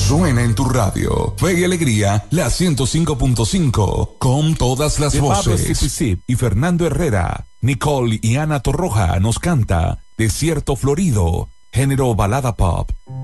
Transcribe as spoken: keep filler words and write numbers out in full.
suena en tu radio. Fe y Alegría, la ciento cinco punto cinco, con todas las de voces. Pablo Cipicip y Fernando Herrera. Nicole y Ana Torroja nos canta Desierto Florido, género balada pop.